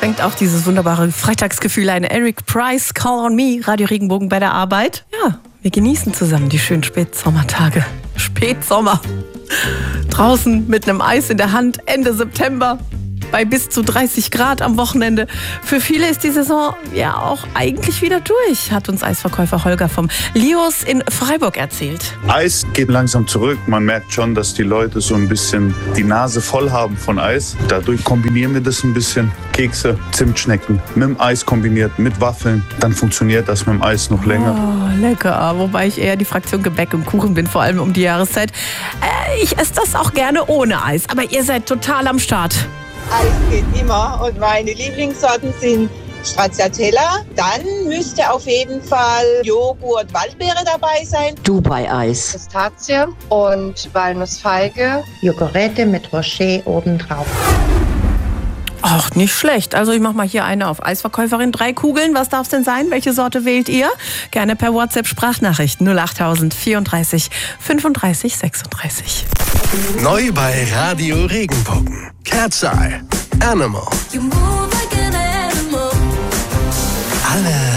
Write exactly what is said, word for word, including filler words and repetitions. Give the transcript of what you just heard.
fängt auch dieses wunderbare Freitagsgefühl ein. Eric Price, Call on Me, Radio Regenbogen bei der Arbeit. Ja, wir genießen zusammen die schönen Spätsommertage. Spätsommer. Draußen mit einem Eis in der Hand, Ende September. Bei bis zu dreißig Grad am Wochenende. Für viele ist die Saison ja auch eigentlich wieder durch, hat uns Eisverkäufer Holger vom Lios in Freiburg erzählt. Eis geht langsam zurück. Man merkt schon, dass die Leute so ein bisschen die Nase voll haben von Eis. Dadurch kombinieren wir das ein bisschen. Kekse, Zimtschnecken mit dem Eis kombiniert, mit Waffeln. Dann funktioniert das mit dem Eis noch länger. Oh, lecker. Wobei ich eher die Fraktion Gebäck und Kuchen bin, vor allem um die Jahreszeit. Äh, ich esse das auch gerne ohne Eis. Aber ihr seid total am Start. Eis geht immer und meine Lieblingssorten sind Stracciatella. Dann müsste auf jeden Fall Joghurt, Waldbeere dabei sein. Dubai-Eis. Pistazie und Walnussfeige. Joghurette mit Rocher obendrauf. Ach, nicht schlecht. Also ich mache mal hier eine auf Eisverkäuferin. Drei Kugeln, was darf es denn sein? Welche Sorte wählt ihr? Gerne per WhatsApp-Sprachnachricht null acht vierunddreißig fünfunddreißig sechsunddreißig. Neu bei Radio Regenbogen. Cat's Eye. Animal. Alle